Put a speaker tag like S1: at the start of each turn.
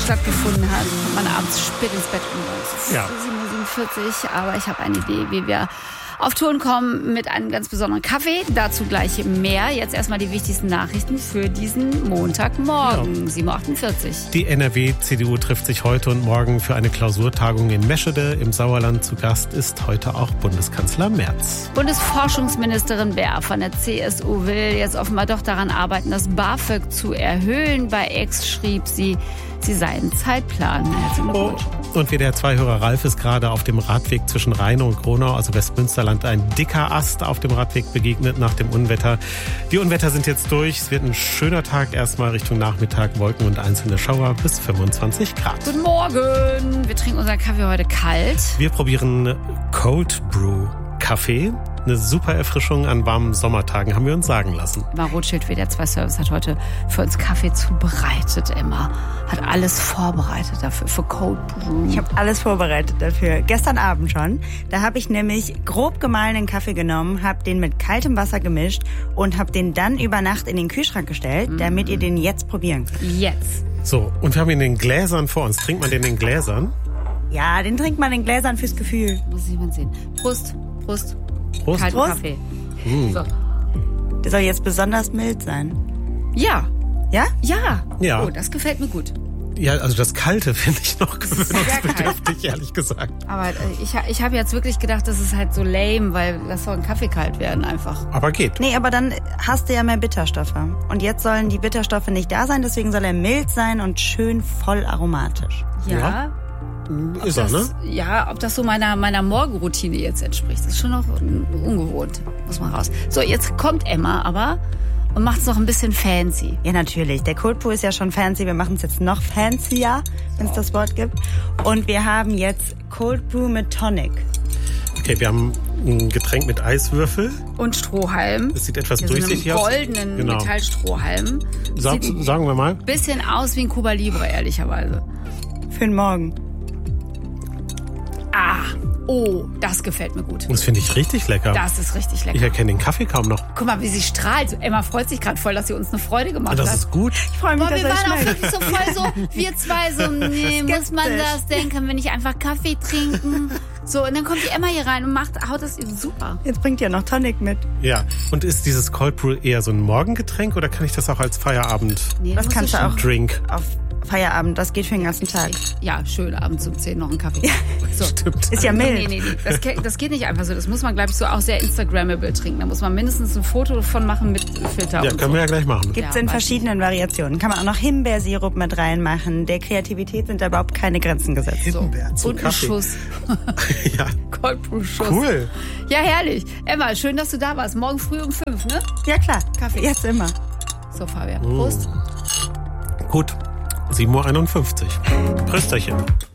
S1: stattgefunden hat, kommt man abends spät ins Bett um.
S2: Ja.
S1: 7:47 Uhr, aber ich habe eine Idee, wie wir auf Touren kommen mit einem ganz besonderen Kaffee. Dazu gleich mehr. Jetzt erstmal die wichtigsten Nachrichten für diesen Montagmorgen, 7:48 Uhr.
S2: Die NRW-CDU trifft sich heute und morgen für eine Klausurtagung in Meschede im Sauerland. Zu Gast ist heute auch Bundeskanzler Merz.
S1: Bundesforschungsministerin Baer von der CSU will jetzt offenbar doch daran arbeiten, das BAföG zu erhöhen. Bei X schrieb sie sei ein Zeitplan. Herzlichen Glückwunsch.
S2: Und WDR2-Hörer Ralf ist gerade auf dem Radweg zwischen Rheine und Gronau, also Westmünsterland, ein dicker Ast auf dem Radweg begegnet nach dem Unwetter. Die Unwetter sind jetzt durch. Es wird ein schöner Tag. Erstmal Richtung Nachmittag, Wolken und einzelne Schauer bis 25 Grad.
S1: Guten Morgen. Wir trinken unseren Kaffee heute kalt.
S2: Wir probieren Cold Brew Kaffee. Eine super Erfrischung an warmen Sommertagen, haben wir uns sagen lassen.
S1: Emma Rothschild, WDR2 Service, hat heute für uns Kaffee zubereitet, Emma. Hat alles vorbereitet dafür, für Cold Brew.
S3: Ich habe alles vorbereitet dafür. Gestern Abend schon. Da habe ich nämlich grob gemahlenen Kaffee genommen, habe den mit kaltem Wasser gemischt und habe den dann über Nacht in den Kühlschrank gestellt, damit ihr den jetzt probieren könnt.
S1: Jetzt.
S2: So, und wir haben ihn in den Gläsern vor uns. Trinkt man den in den Gläsern?
S3: Ja, den trinkt man in Gläsern fürs Gefühl.
S1: Muss ich mal sehen. Prost, Prost.
S2: Prost.
S1: Kalten
S3: Prost.
S1: Kaffee.
S2: So.
S3: Der soll jetzt besonders mild sein.
S1: Ja.
S3: Ja?
S1: Ja.
S2: Ja.
S1: Oh, das gefällt mir gut.
S2: Ja, also das Kalte finde ich noch gewöhnungsbedürftig, ehrlich gesagt.
S1: Aber ich habe jetzt wirklich gedacht, das ist halt so lame, weil das soll ein Kaffee kalt werden einfach.
S2: Aber geht.
S3: Nee, aber dann hast du ja mehr Bitterstoffe. Und jetzt sollen die Bitterstoffe nicht da sein, deswegen soll er mild sein und schön voll aromatisch.
S1: Ja.
S2: Ist er, ne?
S1: Ja, ob das so meiner Morgenroutine jetzt entspricht, das ist schon noch ungewohnt, muss man raus. So, jetzt kommt Emma aber und macht es noch ein bisschen fancy.
S3: Ja, natürlich. Der Cold Brew ist ja schon fancy. Wir machen es jetzt noch fancier, wenn es das Wort gibt. Und wir haben jetzt Cold Brew mit Tonic.
S2: Okay, wir haben ein Getränk mit Eiswürfel.
S1: Und Strohhalm.
S2: Das sieht etwas
S1: so
S2: durchsichtig aus.
S1: Goldenen Metallstrohhalm.
S2: Sagen wir mal.
S1: Bisschen aus wie ein Cuba Libre, ehrlicherweise.
S3: Für den Morgen.
S1: Oh, das gefällt mir gut.
S2: Das finde ich richtig lecker.
S1: Das ist richtig lecker.
S2: Ich erkenne den Kaffee kaum noch.
S1: Guck mal, wie sie strahlt. Emma freut sich gerade voll, dass sie uns eine Freude gemacht hat.
S2: Das ist gut.
S3: Ich freue mich,
S1: Boah,
S3: dass
S1: wir
S3: er
S1: waren auch
S3: schmeckt.
S1: wirklich so voll so, wir zwei so, nee, muss man das denn? Können wir nicht einfach Kaffee trinken? So, und dann kommt die Emma hier rein und haut das super.
S3: Jetzt bringt ihr noch Tonic mit.
S2: Ja. Und ist dieses Cold Brew eher so ein Morgengetränk oder kann ich das auch als Feierabend
S1: Nee,
S3: Das kannst du auch
S2: Drink?
S3: auf Feierabend. Das geht für den ganzen Tag.
S1: Ja, schön, abends um 10 noch einen Kaffee. So.
S2: Stimmt.
S3: Ist ja mild.
S1: Nee. Das geht nicht einfach so. Das muss man, glaube ich, so auch sehr Instagrammable trinken. Da muss man mindestens ein Foto davon machen mit Filter
S2: Ja,
S1: und
S2: können
S1: so.
S2: wir ja gleich machen.
S3: Gibt's
S1: Ja,
S3: in
S1: weiß
S3: verschiedenen Variationen. Kann man auch noch Himbeersirup mit reinmachen. Der Kreativität sind da überhaupt keine Grenzen gesetzt.
S2: Himbeer zu
S1: Und ein
S2: Kaffee.
S1: Schuss.
S2: Ja,
S1: Cold Brew Schuss.
S2: cool.
S1: Ja, herrlich. Emma, schön, dass du da warst. Morgen früh um 5, ne?
S3: Ja klar,
S1: Kaffee.
S3: jetzt immer.
S1: So, Fabian. Prost.
S2: Gut. 7:51 Uhr. Prösterchen.